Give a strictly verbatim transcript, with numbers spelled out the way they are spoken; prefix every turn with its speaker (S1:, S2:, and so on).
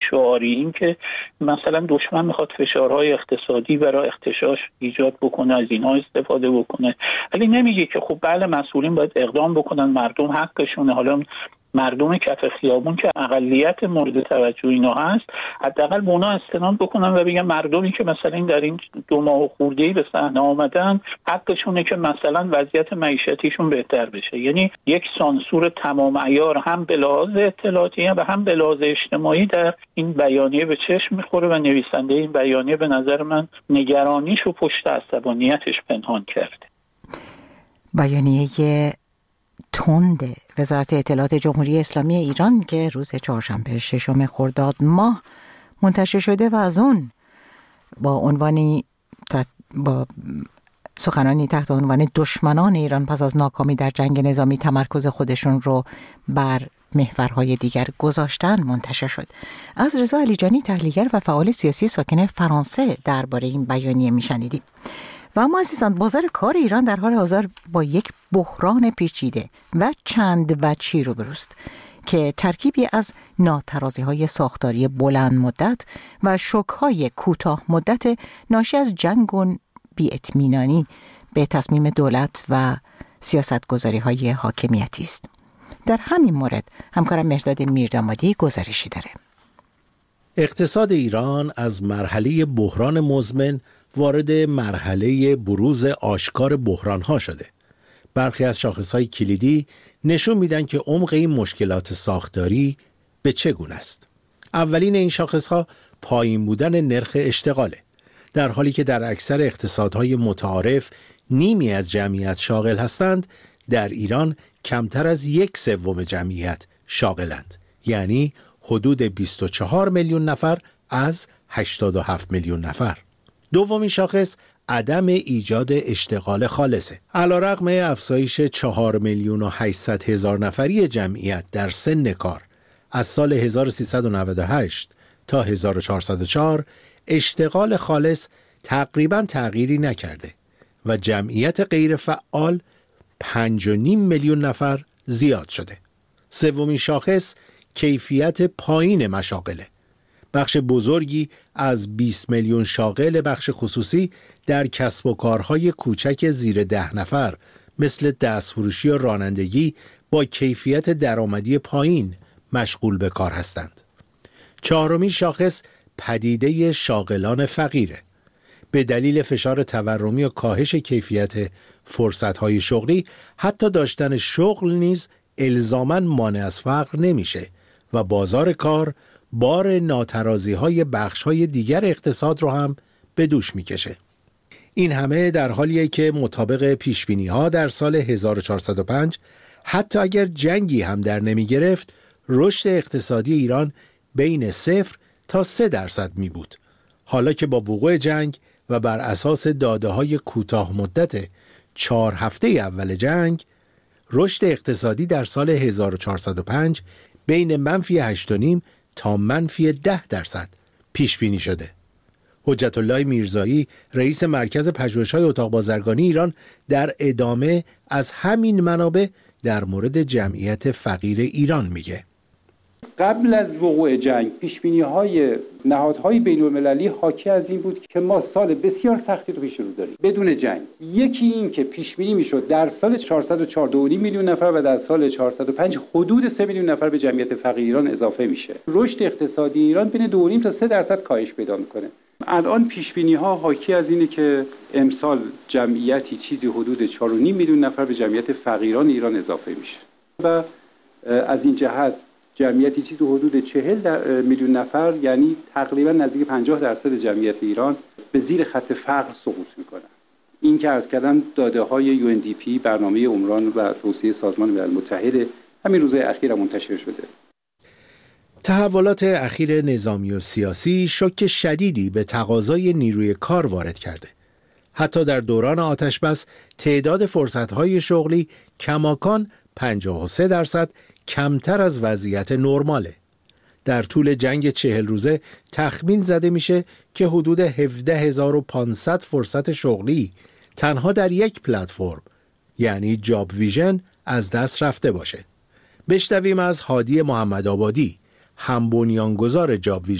S1: شعاری، این که مثلا دشمن میخواد فشارهای اقتصادی برای اختشاش ایجاد بکنه، از اینها استفاده بکنه، ولی نمیگه که خب بله مسئولین باید اقدام بکنن، مردم حقشونه. حالا مردم کف خیابون که اقلیت مورد توجه اینا هست، حداقل به اونا استناد بکنن و بگن مردمی که مثلا در این دو ماه خورده‌ای به صحنه آمدن حقشونه که مثلا وضعیت معیشتیشون بهتر بشه. یعنی یک سانسور تمام عیار هم به لحاظ اطلاعاتی و هم به لحاظ اجتماعی در این بیانیه به چشم میخوره و نویسنده این بیانیه به نظر من نگرانیش و پشت عصبانیتش پنهان کرده.
S2: بیانیه تند وزارت اطلاعات جمهوری اسلامی ایران که روز چهارشنبه ششم خرداد ماه منتشر شده و از اون با عنوانی با سخنانی تحت عنوان دشمنان ایران پس از ناکامی در جنگ نظامی تمرکز خودشون رو بر محورهای دیگر گذاشتن منتشر شد. از رضا علیجانی تحلیلگر و فعال سیاسی ساکن فرانسه درباره این بیانیه میشنیدیم. و اما عزیزان، بازار کار ایران در حال حاضر با یک بحران پیچیده و چند وجهی روبروست که ترکیبی از ناترازی‌های ساختاری بلند مدت و شوک‌های کوتاه مدت ناشی از جنگ و بی‌اطمینانی به تصمیم دولت و سیاست‌گذاری‌های حاکمیتی است. در همین مورد همکارم مهرداد میردامادی گزارشی داره.
S3: اقتصاد ایران از مرحله بحران مزمن وارد مرحله بروز آشکار بحران‌ها شده. برخی از شاخص‌های کلیدی نشون میدن که عمق این مشکلات ساختاری به چه گونه است. اولین این شاخص‌ها پایین بودن نرخ اشتغاله. در حالی که در اکثر اقتصادهای متعارف نیمی از جمعیت شاغل هستند، در ایران کمتر از یک سوم جمعیت شاغلند، یعنی حدود بیست و چهار میلیون نفر از هشتاد و هفت میلیون نفر. دومین شاخص عدم ایجاد اشتغال خالصه. علیرغم افزایش چهار میلیون و هشتصد هزار نفری جمعیت در سن کار از سال هزار و سیصد و نود و هشت تا هزار و چهارصد و چهار، اشتغال خالص تقریباً تغییری نکرده و جمعیت غیر فعال پنج و نیم میلیون نفر زیاد شده. سومین شاخص کیفیت پایین مشاغله. بخش بزرگی از بیست میلیون شاغل بخش خصوصی در کسب و کارهای کوچک زیر ده نفر مثل دستفروشی و رانندگی با کیفیت درآمدی پایین مشغول به کار هستند. چهارمین شاخص پدیده شاغلان فقیره. به دلیل فشار تورمی و کاهش کیفیت فرصت‌های شغلی، حتی داشتن شغل نیز الزاماً مانع از فقر نمیشه و بازار کار بار ناترازی‌های بخش‌های دیگر اقتصاد رو هم به دوش میکشه. این همه در حالیه که مطابق پیشبینی‌ها در سال هزار و چهارصد و پنج حتی اگر جنگی هم در نمی گرفت، رشد اقتصادی ایران بین صفر تا سه درصد می بود. حالا که با وقوع جنگ و بر اساس داده‌های کوتاه مدت چهار هفته اول جنگ، رشد اقتصادی در سال هزار و چهارصد و پنج بین منفی هشت و نیم تا منفی ده درصد پیش بینی شده. حجت الله میرزایی رئیس مرکز پژوهش‌های اتاق بازرگانی ایران در ادامه از همین منابع در مورد جمعیت فقیر ایران میگه.
S4: قبل از وقوع جنگ پیشبینی‌های نهادهای بین‌المللی حاکی از این بود که ما سال بسیار سختی رو پیش رو داریم بدون جنگ. یکی این که پیشبینی میشد در سال چهارصد و چهار دو و نیم میلیون نفر و در سال چهارصد و پنج حدود سه میلیون نفر به جمعیت فقیر ایران اضافه میشه. رشد اقتصادی ایران بین دو و نیم تا سه درصد کاهش پیدا میکنه. الان پیشبینی‌ها حاکی از اینه که امسال جمعیتی چیزی حدود چهار و نیم میلیون نفر به جمعیت فقیران ایران اضافه میشه و از این جهت جمعیتی چیزی حدود چهل میلیون نفر، یعنی تقریبا نزدیک پنجاه درصد جمعیت ایران به زیر خط فقر سقوط میکنن. این که عرض کردم داده های یو ان دی پی، برنامه عمران و توسعه سازمان ملل متحد، همین روزهای اخیر منتشر شده.
S3: تحولات اخیر نظامی و سیاسی شوک شدیدی به تقاضای نیروی کار وارد کرده. حتی در دوران آتش‌بس تعداد فرصت‌های شغلی کماکان پنجاه و سه درصد کمتر از وضعیت نرماله. در طول جنگ چهل روزه تخمین زده میشه که حدود هفده هزار و پانصد فرصت شغلی تنها در یک پلتفرم یعنی جاب ویژن از دست رفته باشه. بشنویم از هادی محمدآبادی، هم بنیانگذار جاب ویژن